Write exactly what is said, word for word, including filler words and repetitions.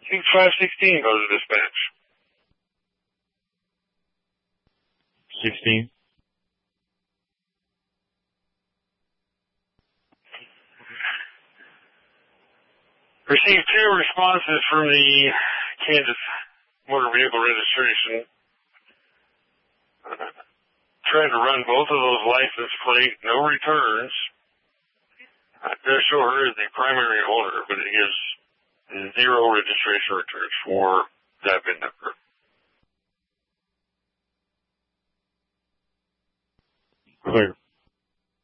think five sixteen goes to dispatch. sixteen. Received two responses from the Kansas Motor Vehicle Registration. Uh, trying to run both of those license plate, no returns. Uh, does show her as the primary owner, but it gives zero registration returns for that VIN number. Clear.